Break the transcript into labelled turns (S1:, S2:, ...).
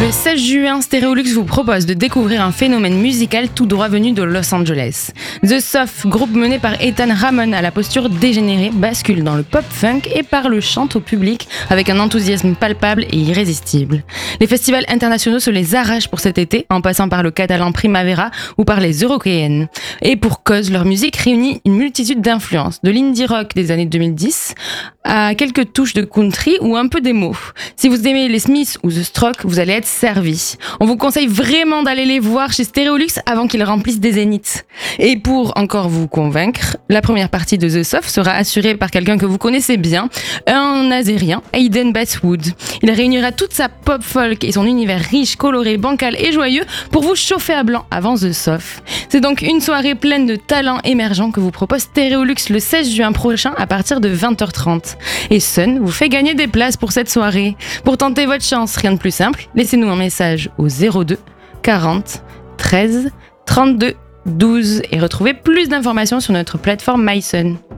S1: Le 16 juin, Stereolux vous propose de découvrir un phénomène musical tout droit venu de Los Angeles. The Soft, groupe mené par Ethan Ramon à la posture dégénérée, bascule dans le pop-funk et parle chant au public avec un enthousiasme palpable et irrésistible. Les festivals internationaux se les arrachent pour cet été, en passant par le catalan Primavera ou par les Eurokéennes. Et pour cause, leur musique réunit une multitude d'influences, de l'indie rock des années 2010 à quelques touches de country ou un peu d'émo. Si vous aimez les Smiths ou The Strokes, vous allez être servi. On vous conseille vraiment d'aller les voir chez Stereolux avant qu'ils remplissent des zéniths. Et pour encore vous convaincre, la première partie de The Soft sera assurée par quelqu'un que vous connaissez bien, un Azérien, Hayden Basswood. Il réunira toute sa pop folk et son univers riche, coloré, bancal et joyeux pour vous chauffer à blanc avant The Soft. C'est donc une soirée pleine de talents émergents que vous propose Stereolux le 16 juin prochain à partir de 20h30. Et Sun vous fait gagner des places pour cette soirée. Pour tenter votre chance, rien de plus simple, laissez-nous un message au 02 40 13 32 12 et retrouvez plus d'informations sur notre plateforme MySun.